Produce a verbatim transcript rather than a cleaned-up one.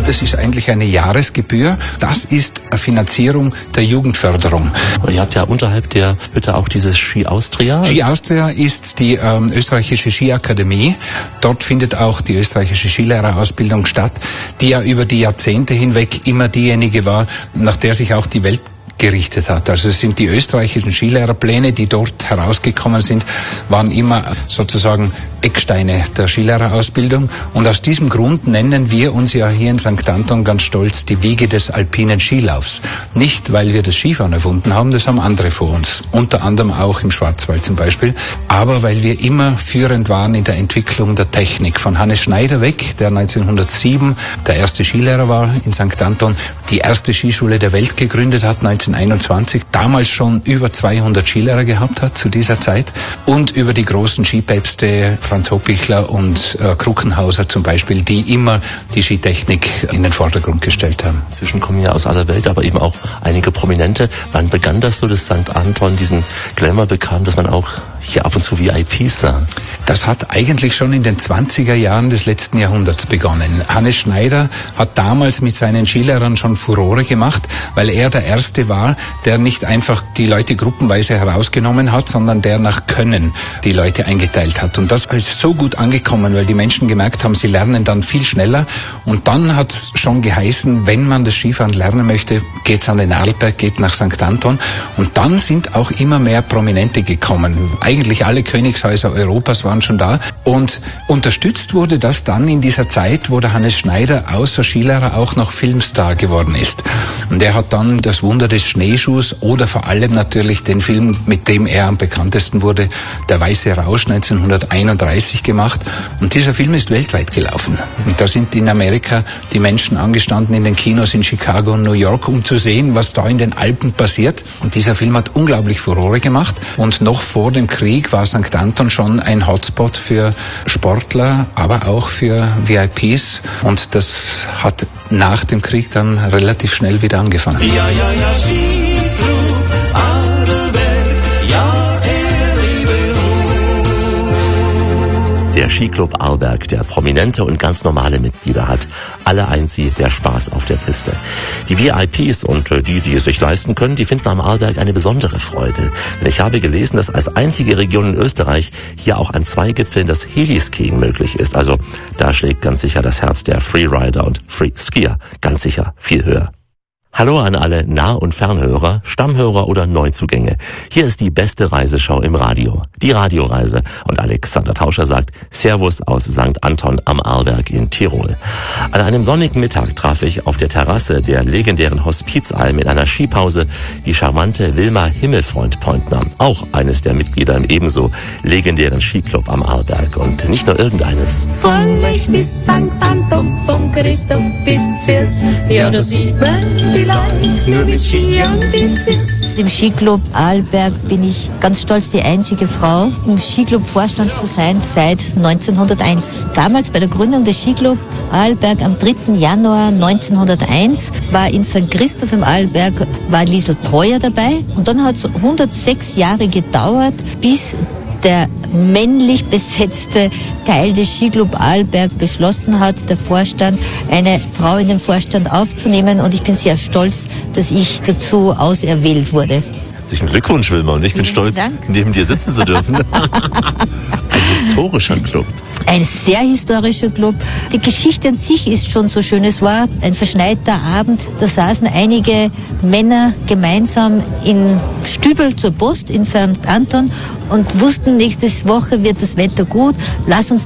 das ist eigentlich eine Jahresgebühr. Das ist eine Finanzierung der Jugendförderung. Ihr habt ja unterhalb der Hütte auch dieses Ski Austria. Ski Austria ist die ähm, österreichische Skiakademie. Dort findet auch die österreichische Skilehrerausbildung statt, die ja über die Jahrzehnte hinweg immer diejenige war, nach der sich auch die Welt gerichtet hat. Also es sind die österreichischen Skilehrerpläne, die dort herausgekommen sind, waren immer sozusagen Ecksteine der Skilehrerausbildung. Und aus diesem Grund nennen wir uns ja hier in Sankt Anton ganz stolz die Wiege des alpinen Skilaufs. Nicht, weil wir das Skifahren erfunden haben, das haben andere vor uns. Unter anderem auch im Schwarzwald zum Beispiel. Aber weil wir immer führend waren in der Entwicklung der Technik. Von Hannes Schneider weg, der neunzehnhundertsieben der erste Skilehrer war in Sankt Anton, die erste Skischule der Welt gegründet hat, neunzehnhunderteinundzwanzig, damals schon über zweihundert Skilehrer gehabt hat zu dieser Zeit und über die großen Skipäpste Franz Hoppichler und äh, Kruckenhauser zum Beispiel, die immer die Skitechnik in den Vordergrund gestellt haben. Inzwischen kommen ja aus aller Welt, aber eben auch einige Prominente. Wann begann das so, dass Sankt Anton diesen Glamour bekam, dass man auch hier ab und zu V I Ps sah? Das hat eigentlich schon in den zwanziger Jahren des letzten Jahrhunderts begonnen. Hannes Schneider hat damals mit seinen Skilehrern schon Furore gemacht, weil er der Erste war, der nicht einfach die Leute gruppenweise herausgenommen hat, sondern der nach Können die Leute eingeteilt hat. Und das ist so gut angekommen, weil die Menschen gemerkt haben, sie lernen dann viel schneller. Und dann hat es schon geheißen, wenn man das Skifahren lernen möchte, geht's an den Arlberg, geht nach Sankt Anton. Und dann sind auch immer mehr Prominente gekommen. Eigentlich alle Königshäuser Europas waren schon da. Und unterstützt wurde das dann in dieser Zeit, wo der Hannes Schneider außer Skilehrer auch noch Filmstar geworden ist. Und er hat dann das Wunder des Schneeschuhs oder vor allem natürlich den Film, mit dem er am bekanntesten wurde, Der Weiße Rausch neunzehnhunderteinunddreißig gemacht. Und dieser Film ist weltweit gelaufen. Und da sind in Amerika die Menschen angestanden in den Kinos in Chicago und New York, um zu sehen, was da in den Alpen passiert. Und dieser Film hat unglaublich Furore gemacht. Und noch vor dem Krieg war Sankt Anton schon ein Hotspot für Sportler, aber auch für V I Ps. Und das hat nach dem Krieg dann relativ schnell wieder angefangen. Ja, ja, ja, Skiclub Arlberg, ja, er liebe Der Skiclub Arlberg, der prominente und ganz normale Mitglieder hat. Alle eint sie der Spaß auf der Piste. Die V I Ps und die, die es sich leisten können, die finden am Arlberg eine besondere Freude. Denn ich habe gelesen, dass als einzige Region in Österreich hier auch an zwei Gipfeln das Heliskiing möglich ist. Also da schlägt ganz sicher das Herz der Freerider und Freeskier ganz sicher viel höher. Hallo an alle Nah- und Fernhörer, Stammhörer oder Neuzugänge. Hier ist die beste Reiseschau im Radio, die Radioreise. Und Alexander Tauscher sagt Servus aus Sankt Anton am Arlberg in Tirol. An einem sonnigen Mittag traf ich auf der Terrasse der legendären Hospizalm in einer Skipause die charmante Wilma Himmelfreund-Pointner, auch eines der Mitglieder im ebenso legendären Skiclub am Arlberg. Und nicht nur irgendeines. Von Lech bis Sankt Anton, von Christoph bis Zirs, ja, das sieht man die Leute nur mit Ski an die Füße. Im Skiclub Arlberg bin ich ganz stolz, die einzige Frau im Skiclub-Vorstand zu sein seit neunzehnhunderteins. Damals bei der Gründung des Skiclub Arlberg am dritten Januar neunzehnhunderteins war in Sankt Christoph im Arlberg war Liesl Treuer dabei. Und dann hat es hundertsechs Jahre gedauert, bis der männlich besetzte Teil des Skiclub Arlberg beschlossen hat, der Vorstand, eine Frau in den Vorstand aufzunehmen. Und ich bin sehr stolz, dass ich dazu auserwählt wurde. Herzlichen Glückwunsch, Wilma. Und ich bin Vielen stolz, Dank. neben dir sitzen zu dürfen. Ein historischer Club. Ein sehr historischer Club. Die Geschichte an sich ist schon so schön. Es war ein verschneiter Abend. Da saßen einige Männer gemeinsam in Stübel zur Post in Sankt Anton und wussten, nächste Woche wird das Wetter gut. Lass uns